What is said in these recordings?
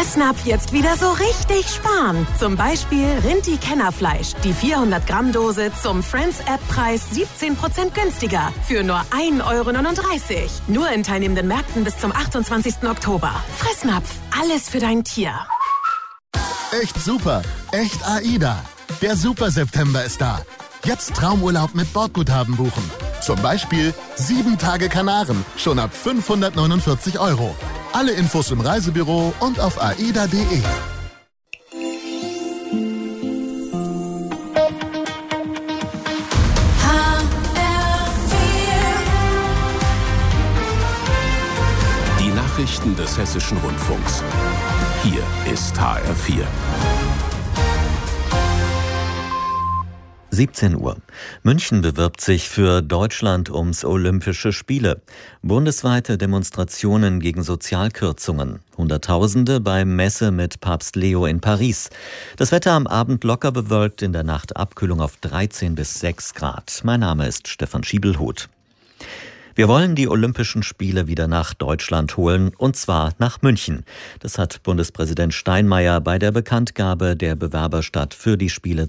Fressnapf jetzt wieder so richtig sparen. Zum Beispiel Rinti-Kennerfleisch. Die 400-Gramm-Dose zum Friends-App-Preis 17% günstiger. Für nur 1,39 €. Nur in teilnehmenden Märkten bis zum 28. Oktober. Fressnapf. Alles für dein Tier. Echt super. Echt AIDA. Der Super-September ist da. Jetzt Traumurlaub mit Bordguthaben buchen. Zum Beispiel 7 Tage Kanaren, schon ab 549 €. Alle Infos im Reisebüro und auf aida.de. Die Nachrichten des Hessischen Rundfunks. Hier ist HR4. 17 Uhr. München bewirbt sich für Deutschland ums Olympische Spiele. Bundesweite Demonstrationen gegen Sozialkürzungen. Hunderttausende beim Messe mit Papst Leo in Paris. Das Wetter am Abend locker bewölkt, in der Nacht Abkühlung auf 13 bis 6 Grad. Mein Name ist Stefan Schiebelhuth. Wir wollen die Olympischen Spiele wieder nach Deutschland holen, und zwar nach München. Das hat Bundespräsident Steinmeier bei der Bekanntgabe der Bewerberstadt für die Spiele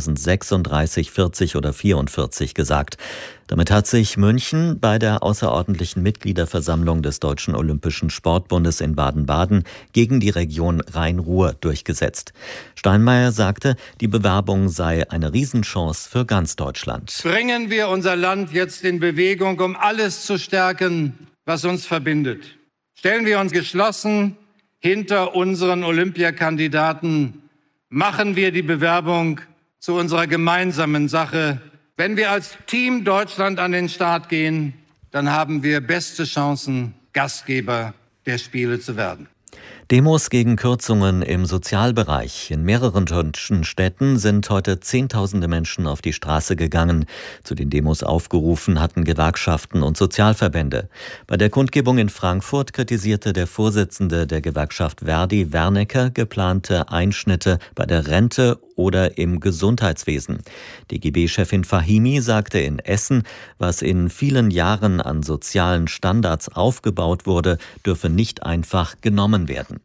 2036, 40 oder 44 gesagt. Damit hat sich München bei der außerordentlichen Mitgliederversammlung des Deutschen Olympischen Sportbundes in Baden-Baden gegen die Region Rhein-Ruhr durchgesetzt. Steinmeier sagte, die Bewerbung sei eine Riesenchance für ganz Deutschland. Bringen wir unser Land jetzt in Bewegung, um alles zu stärken, was uns verbindet. Stellen wir uns geschlossen hinter unseren Olympiakandidaten. Machen wir die Bewerbung zu unserer gemeinsamen Sache. Wenn wir als Team Deutschland an den Start gehen, dann haben wir beste Chancen, Gastgeber der Spiele zu werden. Demos gegen Kürzungen im Sozialbereich. In mehreren deutschen Städten sind heute Zehntausende Menschen auf die Straße gegangen. Zu den Demos aufgerufen hatten Gewerkschaften und Sozialverbände. Bei der Kundgebung in Frankfurt kritisierte der Vorsitzende der Gewerkschaft Verdi, Wernecker, geplante Einschnitte bei der Rente oder im Gesundheitswesen. DGB-Chefin Fahimi sagte in Essen, was in vielen Jahren an sozialen Standards aufgebaut wurde, dürfe nicht einfach genommen werden.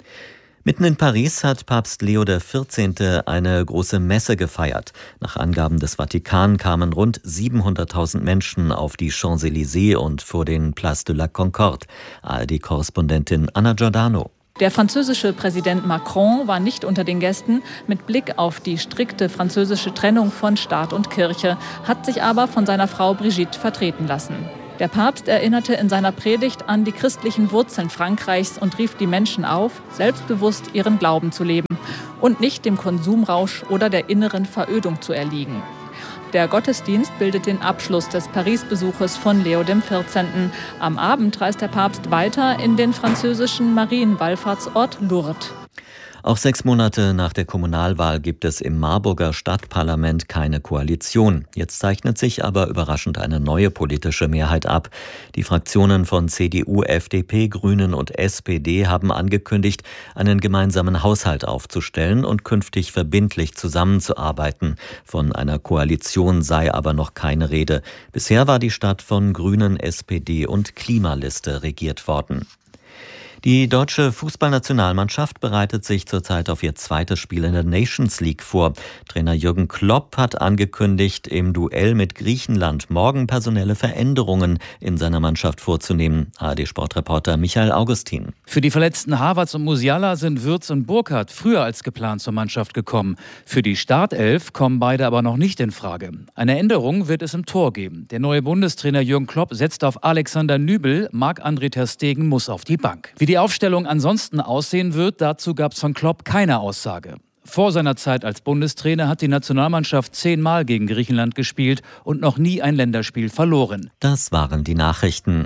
Mitten in Paris hat Papst Leo XIV. Eine große Messe gefeiert. Nach Angaben des Vatikan kamen rund 700.000 Menschen auf die Champs-Élysées und vor den Place de la Concorde. ARD-Korrespondentin Anna Giordano. Der französische Präsident Macron war nicht unter den Gästen. Mit Blick auf die strikte französische Trennung von Staat und Kirche hat sich aber von seiner Frau Brigitte vertreten lassen. Der Papst erinnerte in seiner Predigt an die christlichen Wurzeln Frankreichs und rief die Menschen auf, selbstbewusst ihren Glauben zu leben und nicht dem Konsumrausch oder der inneren Verödung zu erliegen. Der Gottesdienst bildet den Abschluss des Paris-Besuches von Leo XIV. Am Abend reist der Papst weiter in den französischen Marienwallfahrtsort Lourdes. Auch 6 Monate nach der Kommunalwahl gibt es im Marburger Stadtparlament keine Koalition. Jetzt zeichnet sich aber überraschend eine neue politische Mehrheit ab. Die Fraktionen von CDU, FDP, Grünen und SPD haben angekündigt, einen gemeinsamen Haushalt aufzustellen und künftig verbindlich zusammenzuarbeiten. Von einer Koalition sei aber noch keine Rede. Bisher war die Stadt von Grünen, SPD und Klimaliste regiert worden. Die deutsche Fußballnationalmannschaft bereitet sich zurzeit auf ihr zweites Spiel in der Nations League vor. Trainer Jürgen Klopp hat angekündigt, im Duell mit Griechenland morgen personelle Veränderungen in seiner Mannschaft vorzunehmen. ARD-Sportreporter Michael Augustin. Für die verletzten Havertz und Musiala sind Würz und Burkhardt früher als geplant zur Mannschaft gekommen. Für die Startelf kommen beide aber noch nicht in Frage. Eine Änderung wird es im Tor geben. Der neue Bundestrainer Jürgen Klopp setzt auf Alexander Nübel, Marc-André ter Stegen muss auf die Bank. Wie die Aufstellung ansonsten aussehen wird, dazu gab es von Klopp keine Aussage. Vor seiner Zeit als Bundestrainer hat die Nationalmannschaft 10-mal gegen Griechenland gespielt und noch nie ein Länderspiel verloren. Das waren die Nachrichten.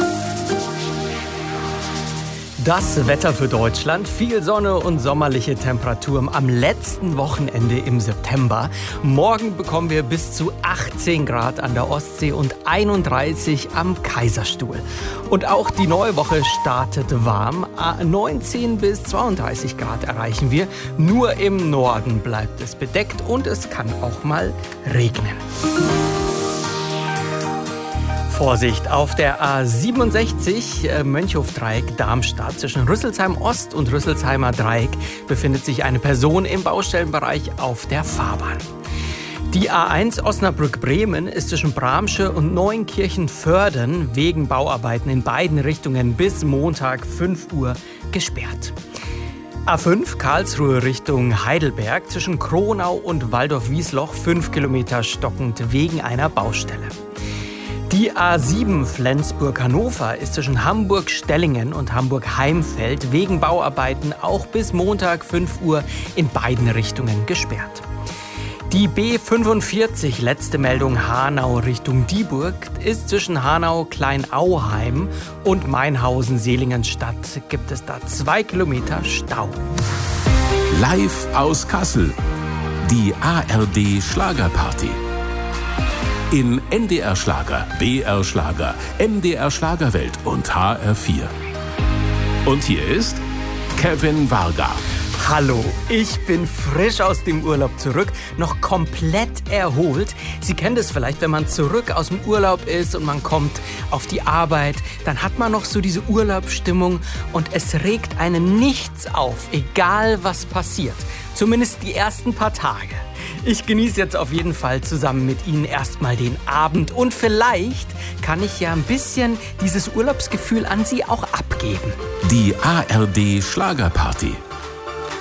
Das Wetter für Deutschland, viel Sonne und sommerliche Temperaturen am letzten Wochenende im September. Morgen bekommen wir bis zu 18 Grad an der Ostsee und 31 am Kaiserstuhl. Und auch die neue Woche startet warm. 19 bis 32 Grad erreichen wir. Nur im Norden bleibt es bedeckt und es kann auch mal regnen. Vorsicht, auf der A67 Mönchhof-Dreieck Darmstadt zwischen Rüsselsheim Ost und Rüsselsheimer Dreieck befindet sich eine Person im Baustellenbereich auf der Fahrbahn. Die A1 Osnabrück-Bremen ist zwischen Bramsche und Neuenkirchen-Vörden wegen Bauarbeiten in beiden Richtungen bis Montag 5 Uhr gesperrt. A5 Karlsruhe Richtung Heidelberg zwischen Kronau und Waldorf-Wiesloch 5 Kilometer stockend wegen einer Baustelle. Die A7 Flensburg-Hannover ist zwischen Hamburg-Stellingen und Hamburg-Heimfeld wegen Bauarbeiten auch bis Montag 5 Uhr in beiden Richtungen gesperrt. Die B45, letzte Meldung Hanau Richtung Dieburg, ist zwischen Hanau-Kleinauheim und Mainhausen-Seelingenstadt. Gibt es da 2 Kilometer Stau. Live aus Kassel. Die ARD Schlagerparty. In NDR Schlager, BR Schlager, MDR Schlagerwelt und HR4. Und hier ist Kevin Varga. Hallo, ich bin frisch aus dem Urlaub zurück, noch komplett erholt. Sie kennen das vielleicht, wenn man zurück aus dem Urlaub ist und man kommt auf die Arbeit, dann hat man noch so diese Urlaubsstimmung und es regt einen nichts auf, egal was passiert. Zumindest die ersten paar Tage. Ich genieße jetzt auf jeden Fall zusammen mit Ihnen erstmal den Abend und vielleicht kann ich ja ein bisschen dieses Urlaubsgefühl an Sie auch abgeben. Die ARD Schlagerparty.